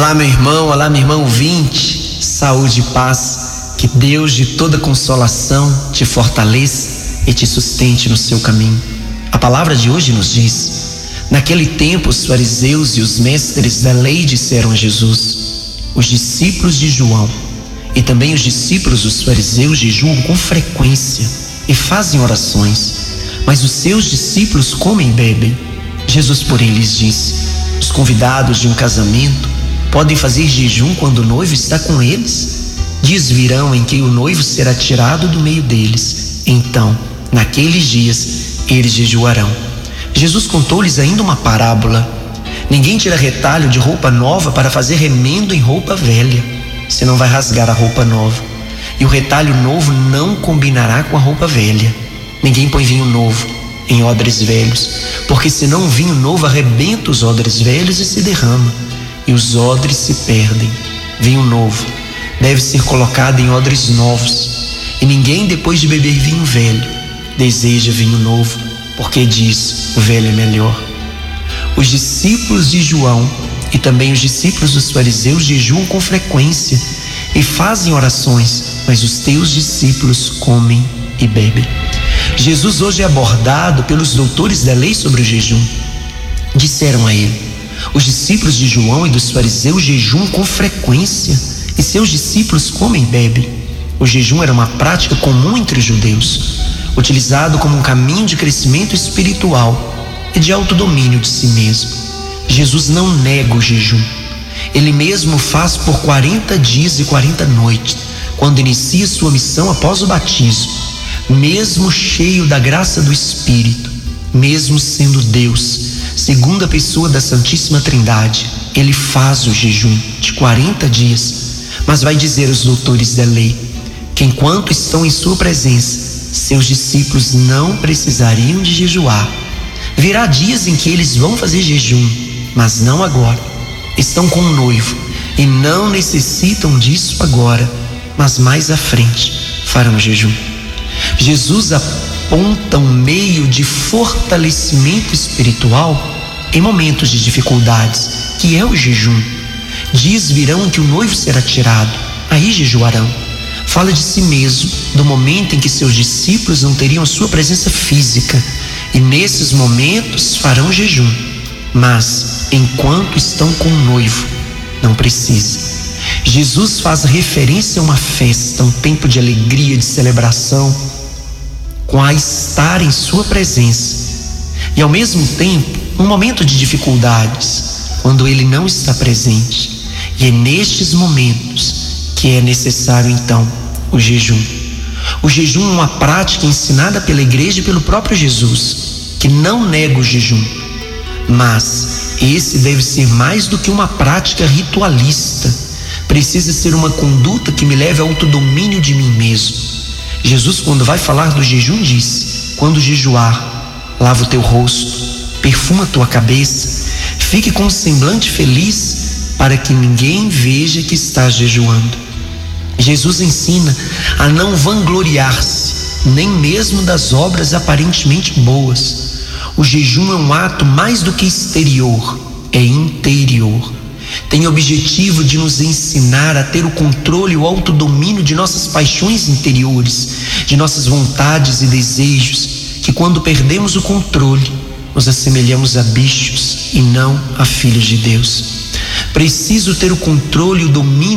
Olá, meu irmão, olá, minha irmã ouvinte, saúde e paz, que Deus de toda consolação te fortaleça e te sustente no seu caminho. A palavra de hoje nos diz: naquele tempo os fariseus e os mestres da lei disseram a Jesus: os discípulos de João e também os discípulos dos fariseus jejuam com frequência e fazem orações, mas os seus discípulos comem e bebem. Jesus, porém, lhes disse: os convidados de um casamento podem fazer jejum quando o noivo está com eles? Dias virão em que o noivo será tirado do meio deles. Então, naqueles dias, eles jejuarão. Jesus contou-lhes ainda uma parábola: ninguém tira retalho de roupa nova para fazer remendo em roupa velha, senão vai rasgar a roupa nova, e o retalho novo não combinará com a roupa velha. Ninguém põe vinho novo em odres velhos, porque senão o vinho novo arrebenta os odres velhos e se derrama, e os odres se perdem. Vinho novo deve ser colocado em odres novos, e ninguém, depois de beber vinho velho, deseja vinho novo, porque diz: o velho é melhor. Os discípulos de João e também os discípulos dos fariseus jejuam com frequência e fazem orações, mas os teus discípulos comem e bebem. Jesus hoje é abordado pelos doutores da lei sobre o jejum. Disseram a ele: os discípulos de João e dos fariseus jejuam com frequência e seus discípulos comem e bebem. O jejum era uma prática comum entre os judeus, utilizado como um caminho de crescimento espiritual e de autodomínio de si mesmo. Jesus não nega o jejum. Ele mesmo faz por 40 dias e 40 noites, quando inicia sua missão após o batismo. Mesmo cheio da graça do Espírito, mesmo sendo Deus, segunda pessoa da Santíssima Trindade, ele faz o jejum de 40 dias, mas vai dizer aos doutores da lei que enquanto estão em sua presença, seus discípulos não precisariam de jejuar. Virá dias em que eles vão fazer jejum, mas não agora. Estão com o noivo e não necessitam disso agora, mas mais à frente farão jejum. Jesus aponta um meio de fortalecimento espiritual em momentos de dificuldades, que é o jejum. Dias virão em que o noivo será tirado, aí jejuarão. Fala de si mesmo, do momento em que seus discípulos não teriam a sua presença física, e nesses momentos farão jejum, mas enquanto estão com o noivo, não precisa. Jesus faz referência a uma festa, um tempo de alegria, de celebração, com a estar em sua presença, e ao mesmo tempo um momento de dificuldades, quando ele não está presente. E é nestes momentos que é necessário então o jejum. O jejum é uma prática ensinada pela igreja e pelo próprio Jesus, que não nega o jejum, mas esse deve ser mais do que uma prática ritualista. Precisa ser uma conduta que me leve ao autodomínio de mim mesmo. Jesus, quando vai falar do jejum, disse: quando jejuar, lava o teu rosto, perfuma a tua cabeça, fique com um semblante feliz, para que ninguém veja que estás jejuando. Jesus ensina a não vangloriar-se, nem mesmo das obras aparentemente boas. O jejum é um ato mais do que exterior, é interior. Tem o objetivo de nos ensinar a ter o controle e o autodomínio de nossas paixões interiores, de nossas vontades e desejos, que quando perdemos o controle, nos assemelhamos a bichos e não a filhos de Deus. Preciso ter o controle e o domínio